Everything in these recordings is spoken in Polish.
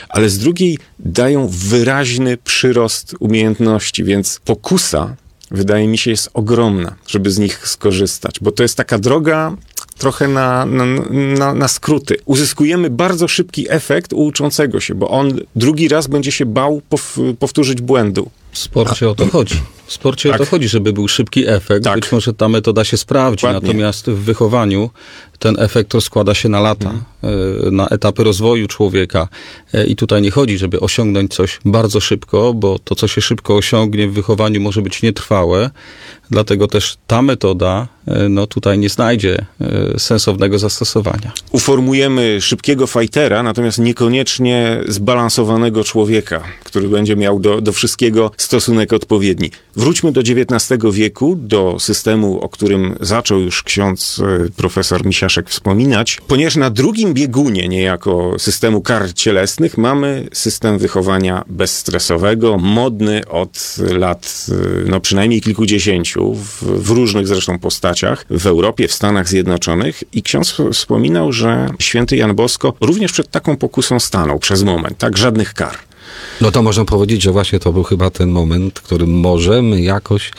ale z drugiej dają wyraźny przyrost umiejętności, więc pokusa, wydaje mi się, jest ogromna, żeby z nich skorzystać, bo to jest taka droga trochę na skróty. Uzyskujemy bardzo szybki efekt u uczącego się, bo on drugi raz będzie się bał powtórzyć błędu. W sporcie o to chodzi. W sporcie o to chodzi, żeby był szybki efekt. Tak. Być może ta metoda się sprawdzi, natomiast w wychowaniu ten efekt rozkłada się na lata, na etapy rozwoju człowieka. I tutaj nie chodzi, żeby osiągnąć coś bardzo szybko, bo to, co się szybko osiągnie w wychowaniu, może być nietrwałe. Dlatego też ta metoda tutaj nie znajdzie sensownego zastosowania. Uformujemy szybkiego fightera, natomiast niekoniecznie zbalansowanego człowieka, który będzie miał do wszystkiego stosunek odpowiedni. Wróćmy do XIX wieku, do systemu, o którym zaczął już ksiądz profesor Misiaszek wspominać, ponieważ na drugim biegunie niejako systemu kar cielesnych mamy system wychowania bezstresowego, modny od lat przynajmniej kilkudziesięciu, w różnych zresztą postaciach, w Europie, w Stanach Zjednoczonych, i ksiądz wspominał, że święty Jan Bosko również przed taką pokusą stanął przez moment, tak? Żadnych kar. No to można powiedzieć, że właśnie to był chyba ten moment, który możemy jakoś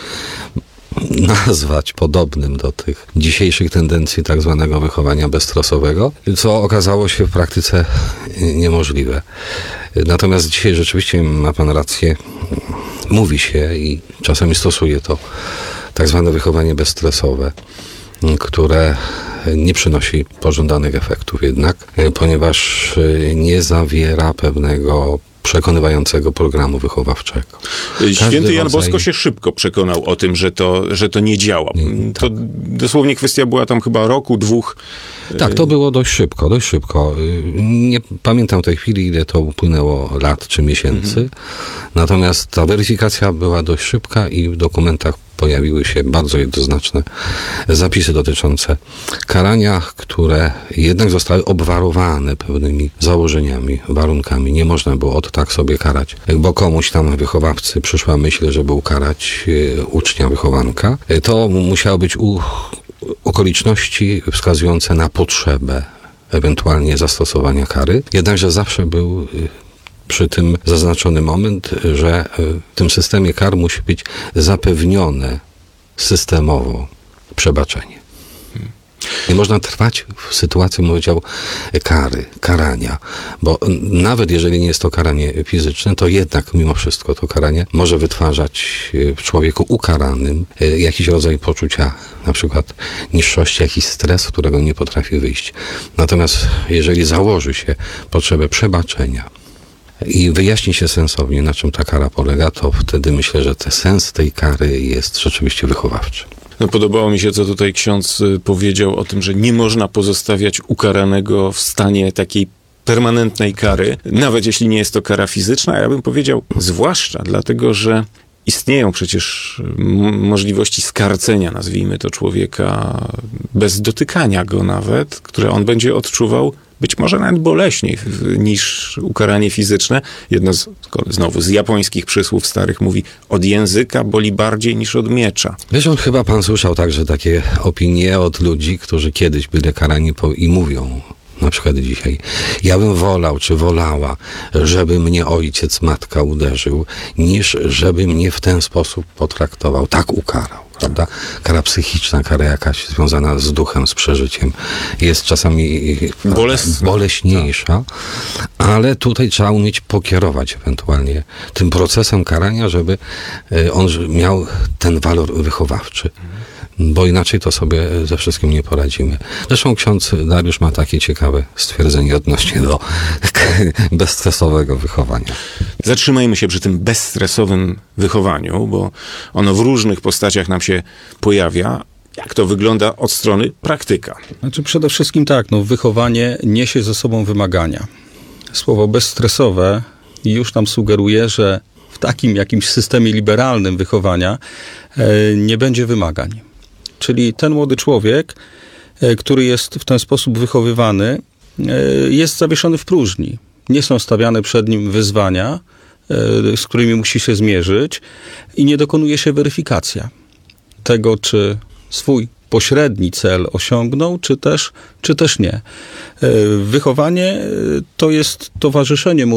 nazwać podobnym do tych dzisiejszych tendencji tak zwanego wychowania bezstresowego, co okazało się w praktyce niemożliwe. Natomiast dzisiaj rzeczywiście ma pan rację, mówi się i czasami stosuje to tak zwane wychowanie bezstresowe, które nie przynosi pożądanych efektów jednak, ponieważ nie zawiera pewnego przekonywającego programu wychowawczego. Święty Jan Bosko się szybko przekonał o tym, że to nie działa. To dosłownie kwestia była tam chyba roku, dwóch. Tak, to było dość szybko. Nie pamiętam w tej chwili, ile to upłynęło lat czy miesięcy. Natomiast ta weryfikacja była dość szybka i w dokumentach pojawiły się bardzo jednoznaczne zapisy dotyczące karania, które jednak zostały obwarowane pewnymi założeniami, warunkami. Nie można było od tak sobie karać, bo komuś tam wychowawcy przyszła myśl, żeby ukarać ucznia, wychowanka. To musiało być okoliczności wskazujące na potrzebę ewentualnie zastosowania kary. Jednakże zawsze był przy tym zaznaczony moment, że w tym systemie kar musi być zapewnione systemowo przebaczenie. Nie można trwać w sytuacji, powiedział, karania, bo nawet jeżeli nie jest to karanie fizyczne, to jednak mimo wszystko to karanie może wytwarzać w człowieku ukaranym jakiś rodzaj poczucia, na przykład niższości, jakiś stres, którego nie potrafi wyjść. Natomiast jeżeli założy się potrzebę przebaczenia i wyjaśni się sensownie, na czym ta kara polega, to wtedy myślę, że sens tej kary jest rzeczywiście wychowawczy. Podobało mi się, co tutaj ksiądz powiedział o tym, że nie można pozostawiać ukaranego w stanie takiej permanentnej kary, nawet jeśli nie jest to kara fizyczna, a ja bym powiedział zwłaszcza dlatego, że istnieją przecież możliwości skarcenia, nazwijmy to, człowieka bez dotykania go nawet, które on będzie odczuwał być może nawet boleśniej niż ukaranie fizyczne. Jedno znowu z japońskich przysłów starych mówi: od języka boli bardziej niż od miecza. Wiesz, chyba pan słyszał także takie opinie od ludzi, którzy kiedyś byli karani i mówią, na przykład dzisiaj: ja bym wolał, czy wolała, żeby mnie ojciec, matka uderzył, niż żeby mnie w ten sposób potraktował, tak ukarał. Prawda? Kara psychiczna, kara jakaś związana z duchem, z przeżyciem jest czasami boleśniejsza, ale tutaj trzeba umieć pokierować ewentualnie tym procesem karania, żeby on miał ten walor wychowawczy. Bo inaczej to sobie ze wszystkim nie poradzimy. Zresztą ksiądz Dariusz ma takie ciekawe stwierdzenie odnośnie do bezstresowego wychowania. Zatrzymajmy się przy tym bezstresowym wychowaniu, bo ono w różnych postaciach nam się pojawia. Jak to wygląda od strony praktyka? Znaczy przede wszystkim tak, wychowanie niesie ze sobą wymagania. Słowo bezstresowe już nam sugeruje, że w takim jakimś systemie liberalnym wychowania nie będzie wymagań. Czyli ten młody człowiek, który jest w ten sposób wychowywany, jest zawieszony w próżni. Nie są stawiane przed nim wyzwania, z którymi musi się zmierzyć, i nie dokonuje się weryfikacja tego, czy swój pośredni cel osiągnął, czy też nie. Wychowanie to jest towarzyszenie